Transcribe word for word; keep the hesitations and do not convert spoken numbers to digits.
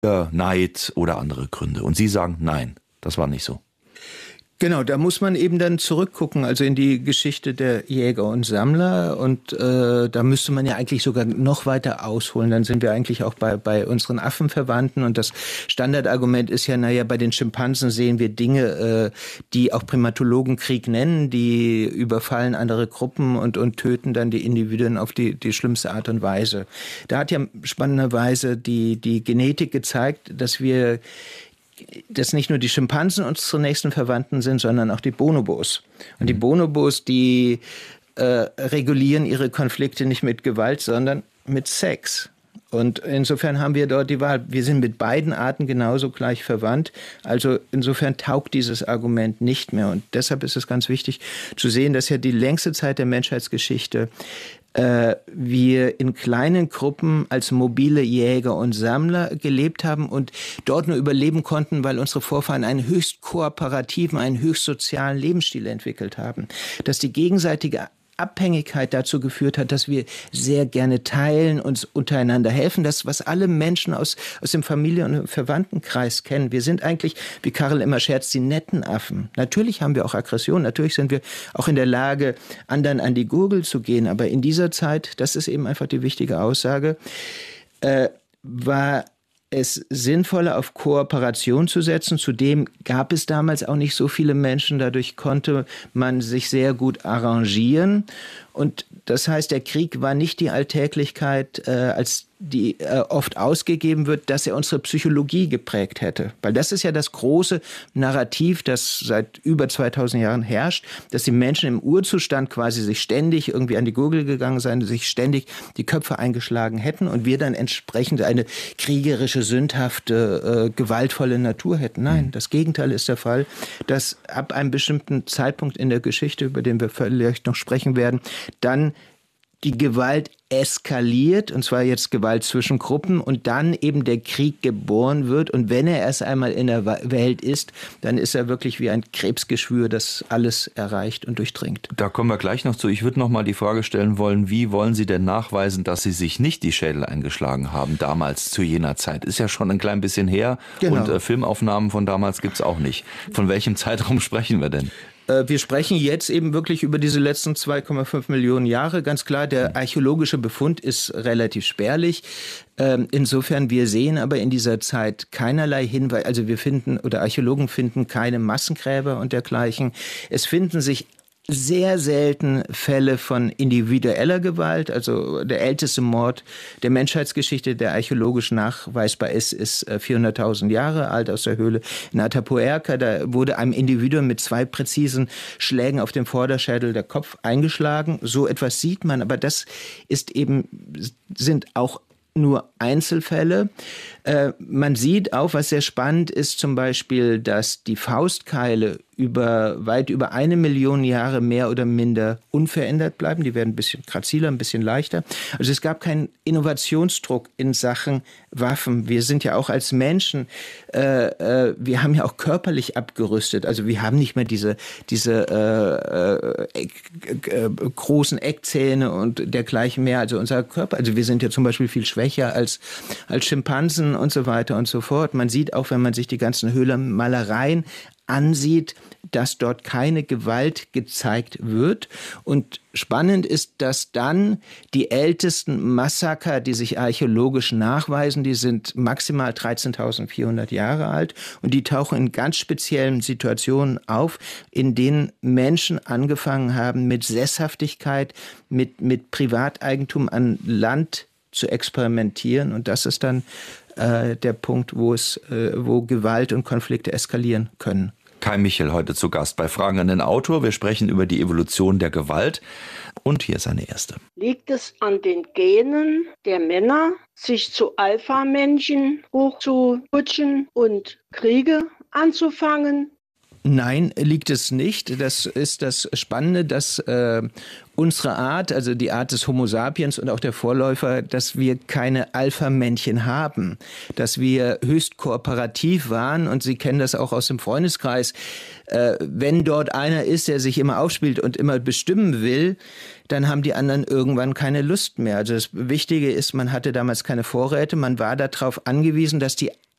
Neid oder andere Gründe. Und Sie sagen, nein, das war nicht so. Genau, da muss man eben dann zurückgucken, also in die Geschichte der Jäger und Sammler, und äh, da müsste man ja eigentlich sogar noch weiter ausholen. Dann sind wir eigentlich auch bei, bei unseren Affenverwandten, und das Standardargument ist ja, naja, bei den Schimpansen sehen wir Dinge, äh, die auch Primatologen Krieg nennen, die überfallen andere Gruppen und, und töten dann die Individuen auf die, die schlimmste Art und Weise. Da hat ja spannenderweise die, die Genetik gezeigt, dass wir dass nicht nur die Schimpansen unsere nächsten Verwandten sind, sondern auch die Bonobos. Und die Bonobos, die äh, regulieren ihre Konflikte nicht mit Gewalt, sondern mit Sex. Und insofern haben wir dort die Wahl. Wir sind mit beiden Arten genauso gleich verwandt. Also insofern taugt dieses Argument nicht mehr. Und deshalb ist es ganz wichtig zu sehen, dass ja die längste Zeit der Menschheitsgeschichte äh, wir in kleinen Gruppen als mobile Jäger und Sammler gelebt haben und dort nur überleben konnten, weil unsere Vorfahren einen höchst kooperativen, einen höchst sozialen Lebensstil entwickelt haben. Dass die gegenseitige Abhängigkeit dazu geführt hat, dass wir sehr gerne teilen, uns untereinander helfen. Das, was alle Menschen aus, aus dem Familien- und Verwandtenkreis kennen. Wir sind eigentlich, wie Karl immer scherzt, die netten Affen. Natürlich haben wir auch Aggression, natürlich sind wir auch in der Lage, anderen an die Gurgel zu gehen. Aber in dieser Zeit, das ist eben einfach die wichtige Aussage, äh, war es sinnvoller, auf Kooperation zu setzen. Zudem gab es damals auch nicht so viele Menschen. Dadurch konnte man sich sehr gut arrangieren. Und das heißt, der Krieg war nicht die Alltäglichkeit, äh, als die äh, oft ausgegeben wird, dass er unsere Psychologie geprägt hätte. Weil das ist ja das große Narrativ, das seit über zweitausend Jahren herrscht, dass die Menschen im Urzustand quasi sich ständig irgendwie an die Gurgel gegangen seien, sich ständig die Köpfe eingeschlagen hätten und wir dann entsprechend eine kriegerische, sündhafte, äh, gewaltvolle Natur hätten. Nein, das Gegenteil ist der Fall, dass ab einem bestimmten Zeitpunkt in der Geschichte, über den wir vielleicht noch sprechen werden, dann die Gewalt eskaliert, und zwar jetzt Gewalt zwischen Gruppen, und dann eben der Krieg geboren wird. Und wenn er erst einmal in der Welt ist, dann ist er wirklich wie ein Krebsgeschwür, das alles erreicht und durchdringt. Da kommen wir gleich noch zu. Ich würde noch mal die Frage stellen wollen, wie wollen Sie denn nachweisen, dass Sie sich nicht die Schädel eingeschlagen haben, damals zu jener Zeit? Ist ja schon ein klein bisschen her, genau. Und äh, Filmaufnahmen von damals gibt's auch nicht. Von welchem Zeitraum sprechen wir denn? Wir sprechen jetzt eben wirklich über diese letzten zwei Komma fünf Millionen Jahre. Ganz klar, der archäologische Befund ist relativ spärlich. Insofern, wir sehen aber in dieser Zeit keinerlei Hinweise, also wir finden, oder Archäologen finden keine Massengräber und dergleichen. Es finden sich sehr selten Fälle von individueller Gewalt. Also der älteste Mord der Menschheitsgeschichte, der archäologisch nachweisbar ist, ist vierhunderttausend Jahre alt, aus der Höhle in Atapuerca. Da wurde einem Individuum mit zwei präzisen Schlägen auf dem Vorderschädel der Kopf eingeschlagen. So etwas sieht man, aber das ist eben, sind auch nur Einzelfälle. Äh, man sieht auch, was sehr spannend ist, zum Beispiel, dass die Faustkeile über weit über eine Million Jahre mehr oder minder unverändert bleiben. Die werden ein bisschen graziler, ein bisschen leichter. Also es gab keinen Innovationsdruck in Sachen Waffen. Wir sind ja auch als Menschen, äh, äh, wir haben ja auch körperlich abgerüstet. Also wir haben nicht mehr diese, diese äh, äh, äh, großen Eckzähne und dergleichen mehr. Also unser Körper, also wir sind ja zum Beispiel viel schwächer als, als Schimpansen und so weiter und so fort. Man sieht auch, wenn man sich die ganzen Höhlenmalereien ansieht, dass dort keine Gewalt gezeigt wird. Und spannend ist, dass dann die ältesten Massaker, die sich archäologisch nachweisen, die sind maximal dreizehntausendvierhundert Jahre alt und die tauchen in ganz speziellen Situationen auf, in denen Menschen angefangen haben, mit Sesshaftigkeit, mit, mit Privateigentum an Land zu experimentieren. Und das ist dann äh, der Punkt, wo es, äh, wo Gewalt und Konflikte eskalieren können. Kai Michel heute zu Gast bei Fragen an den Autor. Wir sprechen über die Evolution der Gewalt. Und hier ist eine erste. Liegt es an den Genen der Männer, sich zu Alpha-Männchen hochzuputschen und Kriege anzufangen? Nein, liegt es nicht. Das ist das Spannende, dass äh, unsere Art, also die Art des Homo sapiens und auch der Vorläufer, dass wir keine Alpha-Männchen haben, dass wir höchst kooperativ waren, und Sie kennen das auch aus dem Freundeskreis. Äh, wenn dort einer ist, der sich immer aufspielt und immer bestimmen will, dann haben die anderen irgendwann keine Lust mehr. Also das Wichtige ist, man hatte damals keine Vorräte, man war darauf angewiesen, dass die